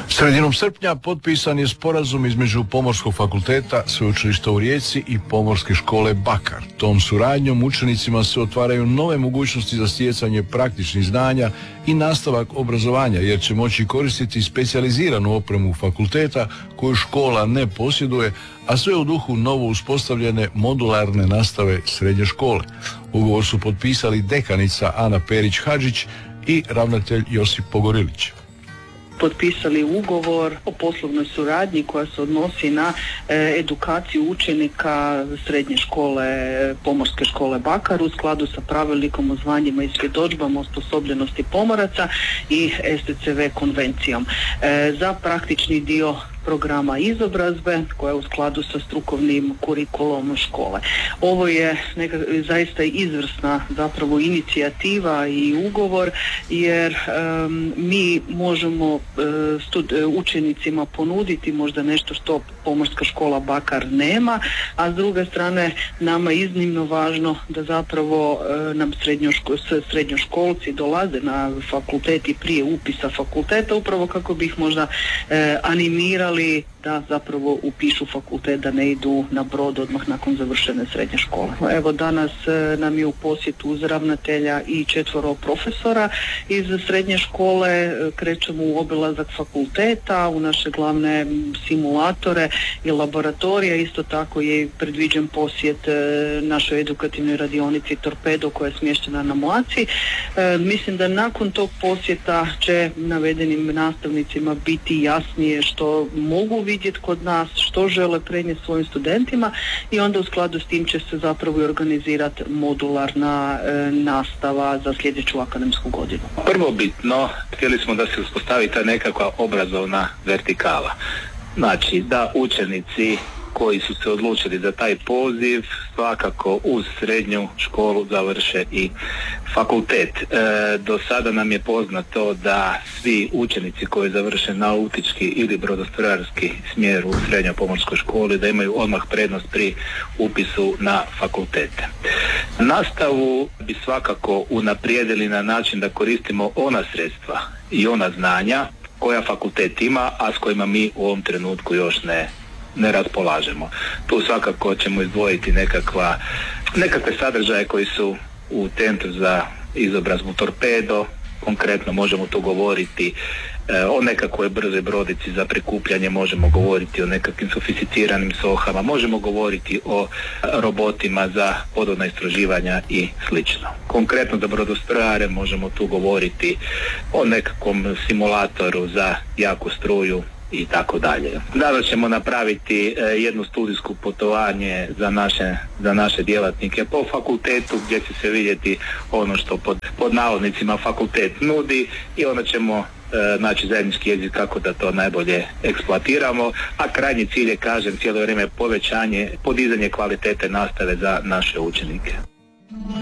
Sredinom srpnja potpisan je sporazum između Pomorskog fakulteta, Sveučilišta u Rijeci i Pomorske škole Bakar. Tom suradnjom učenicima se otvaraju nove mogućnosti za stjecanje praktičnih znanja i nastavak obrazovanja, jer će moći koristiti specijaliziranu opremu fakulteta koju škola ne posjeduje, a sve u duhu novo uspostavljene modularne nastave srednje škole. Ugovor su potpisali dekanica Ana Perić-Hadžić i ravnatelj Josip Pogorilić. Potpisali ugovor o poslovnoj suradnji koja se odnosi na edukaciju učenika srednje škole, Pomorske škole Bakar u skladu sa pravilnikom o zvanjima i svjedodžbama osposobljenosti pomoraca i STCV konvencijom. Za praktični dio programa izobrazbe koja je u skladu sa strukovnim kurikulom škole. Ovo je zaista izvrsna zapravo inicijativa i ugovor, jer mi možemo učenicima ponuditi možda nešto što Pomorska škola Bakar nema, a s druge strane nama je iznimno važno da zapravo nam srednjoškolci dolaze na fakultet i prije upisa fakulteta, upravo kako bi ih možda animirali da zapravo upišu fakultet, da ne idu na brod odmah nakon završene srednje škole. Evo danas nam je u posjetu uz ravnatelja i 4 profesora iz srednje škole. Krećemo u obilazak fakulteta, u naše glavne simulatore i laboratorije. Isto tako je predviđen posjet našoj edukativnoj radionici Torpedo koja je smještena na Mlaci. Mislim da nakon tog posjeta će navedenim nastavnicima biti jasnije što mogu vidjeti kod nas, što žele prenijeti svojim studentima, i onda u skladu s tim će se zapravo i organizirati modularna nastava za sljedeću akademsku godinu. Prvobitno htjeli smo da se uspostavi ta nekakva obrazovna vertikala. Znači da učenici koji su se odlučili za taj poziv svakako uz srednju školu završe i fakultet. Do sada nam je poznato da svi učenici koji završe nautički ili brodostrojarski smjer u srednjoj pomorskoj školi da imaju odmah prednost pri upisu na fakultete. Nastavu bi svakako unaprijedili na način da koristimo ona sredstva i ona znanja koja fakultet ima, a s kojima mi u ovom trenutku još ne raspolažemo. Tu svakako ćemo izdvojiti nekakve sadržaje koji su u Centru za izobrazbu Torpedo. Konkretno možemo tu govoriti o nekakvoj brzoj brodici za prikupljanje, možemo govoriti o nekakvim sofisticiranim sohama, možemo govoriti o robotima za podvodna istraživanja i slično. Konkretno za brodostrojare možemo tu govoriti o nekakvom simulatoru za jaku struju i tako dalje. Danas ćemo napraviti jedno studijsko putovanje za naše djelatnike po fakultetu, gdje će se vidjeti ono što pod navodnicima fakultet nudi, i onda ćemo naći zajednički jezik kako da to najbolje eksploatiramo, a krajnji cilj je, kažem, cijelo vrijeme podizanje kvalitete nastave za naše učenike.